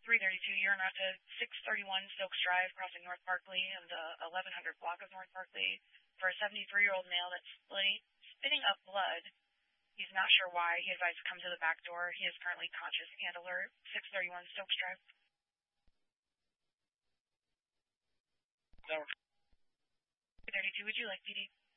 332, you're en route to 631 Stokes Drive, crossing North Barkley and the 1100 block of North Barkley for a 73-year-old male that's spitting up blood. He's not sure why. He advised to come to the back door. He is currently conscious and alert. 631 Stokes Drive. No. 332, would you like PD?